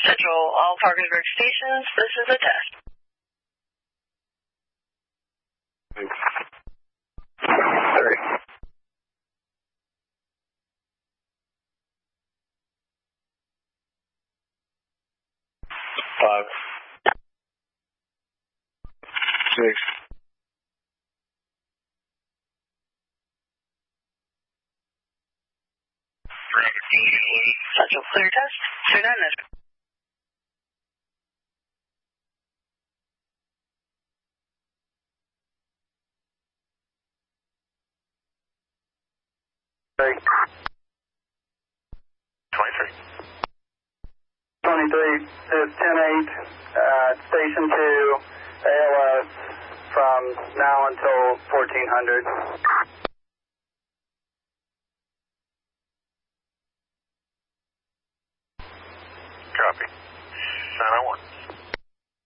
Central, all Parkersburg stations, this is a test. Thanks. 5, 6. Central clear test. 29 minutes. Hey. 23 is 10-8 at Station 2, ALS, from now until 1400. Copy.